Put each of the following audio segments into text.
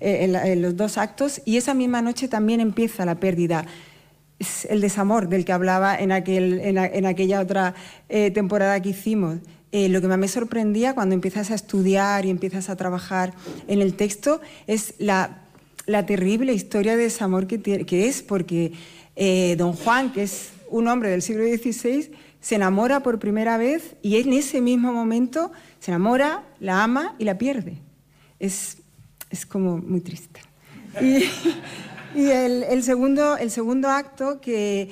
en los dos actos, y esa misma noche también empieza la pérdida. Es el desamor del que hablaba en aquella otra temporada que hicimos. Lo que más me sorprendía cuando empiezas a estudiar y empiezas a trabajar en el texto es la terrible historia de desamor que es, porque don Juan, que es un hombre del siglo XVI, se enamora por primera vez y en ese mismo momento se enamora, la ama y la pierde. Es como muy triste. Y el segundo acto que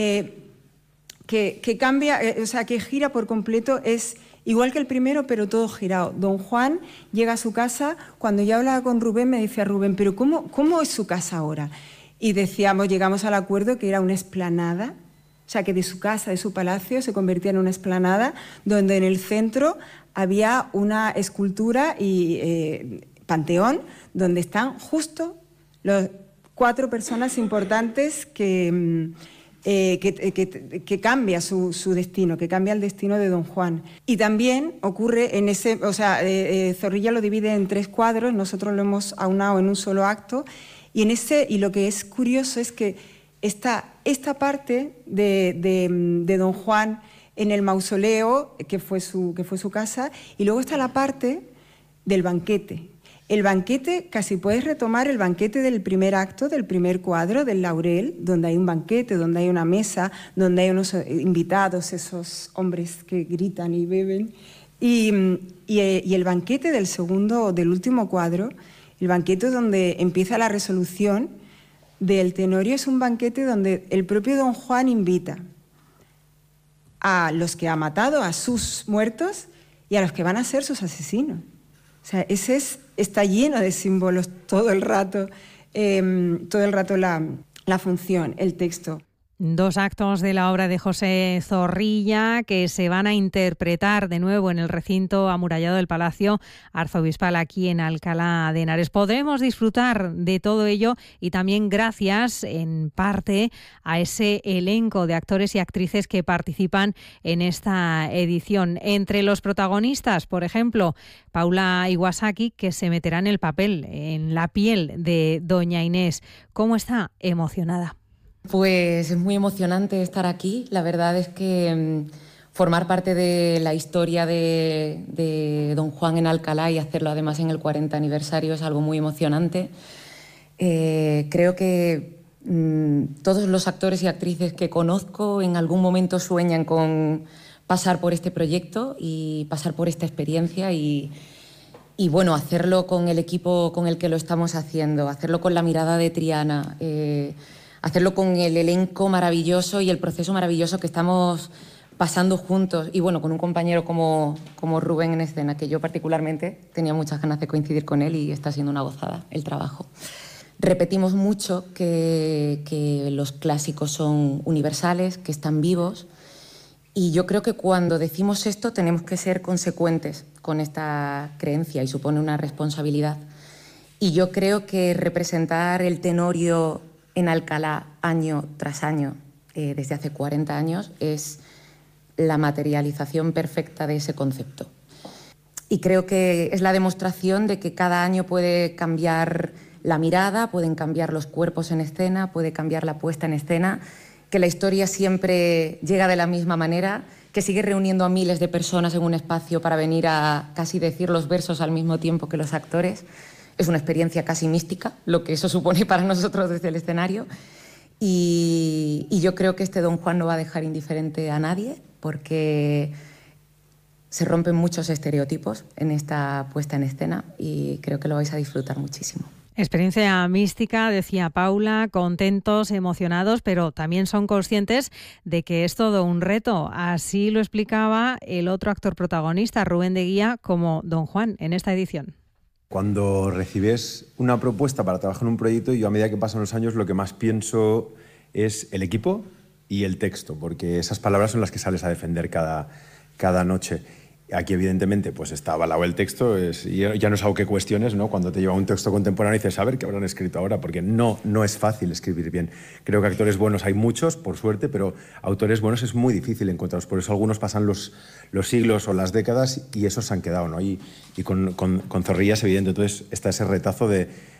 cambia, o sea, que gira por completo, es igual que el primero, pero todo girado. Don Juan llega a su casa. Cuando yo hablaba con Rubén, me decía Rubén, ¿pero cómo es su casa ahora? Y llegamos al acuerdo que era una explanada, o sea, que de su casa, de su palacio, se convertía en una explanada, donde en el centro había una escultura y panteón, donde están justo los 4 personas importantes que cambia su destino, que cambia el destino de don Juan. Y también ocurre en ese, o sea, Zorrilla lo divide en 3 cuadros, nosotros lo hemos aunado en un solo acto, y lo que es curioso es que está esta parte de don Juan en el mausoleo, que fue su casa, y luego está la parte del banquete. El banquete, casi puedes retomar el banquete del primer acto, del primer cuadro, del Laurel, donde hay un banquete, donde hay una mesa, donde hay unos invitados, esos hombres que gritan y beben. Y el banquete del último cuadro, el banquete donde empieza la resolución del Tenorio, es un banquete donde el propio don Juan invita a los que ha matado, a sus muertos, y a los que van a ser sus asesinos. O sea, está lleno de símbolos todo el rato la función, el texto. 2 actos de la obra de José Zorrilla que se van a interpretar de nuevo en el recinto amurallado del Palacio Arzobispal aquí en Alcalá de Henares. Podremos disfrutar de todo ello y también gracias en parte a ese elenco de actores y actrices que participan en esta edición. Entre los protagonistas, por ejemplo, Paula Iwasaki, que se meterá en el papel, en la piel de doña Inés. ¿Cómo está? Emocionada. Pues es muy emocionante estar aquí. La verdad es que formar parte de la historia de don Juan en Alcalá y hacerlo además en el 40 aniversario es algo muy emocionante. Creo que todos los actores y actrices que conozco en algún momento sueñan con pasar por este proyecto y pasar por esta experiencia y bueno, hacerlo con el equipo con el que lo estamos haciendo, hacerlo con la mirada de Triana, hacerlo con el elenco maravilloso y el proceso maravilloso que estamos pasando juntos. Y bueno, con un compañero como Rubén en escena, que yo particularmente tenía muchas ganas de coincidir con él y está siendo una gozada el trabajo. Repetimos mucho que los clásicos son universales, que están vivos. Y yo creo que cuando decimos esto tenemos que ser consecuentes con esta creencia y supone una responsabilidad. Y yo creo que representar el Tenorio en Alcalá año tras año, desde hace 40 años, es la materialización perfecta de ese concepto. Y creo que es la demostración de que cada año puede cambiar la mirada, pueden cambiar los cuerpos en escena, puede cambiar la puesta en escena, que la historia siempre llega de la misma manera, que sigue reuniendo a miles de personas en un espacio para venir a casi decir los versos al mismo tiempo que los actores. Es una experiencia casi mística, lo que eso supone para nosotros desde el escenario. Y yo creo que este don Juan no va a dejar indiferente a nadie, porque se rompen muchos estereotipos en esta puesta en escena y creo que lo vais a disfrutar muchísimo. Experiencia mística, decía Paula, contentos, emocionados, pero también son conscientes de que es todo un reto. Así lo explicaba el otro actor protagonista, Rubén de Guía, como don Juan en esta edición. Cuando recibes una propuesta para trabajar en un proyecto, yo a medida que pasan los años lo que más pienso es el equipo y el texto, porque esas palabras son las que sales a defender cada noche. Aquí, evidentemente, pues está avalado el texto, ya no es algo que cuestiones, ¿no? Cuando te lleva un texto contemporáneo y dices, a ver qué habrán escrito ahora, porque no es fácil escribir bien. Creo que actores buenos hay muchos, por suerte, pero autores buenos es muy difícil encontrarlos. Por eso algunos pasan los siglos o las décadas y esos se han quedado, ¿no? Y con Zorrilla es evidente. Entonces está ese retazo de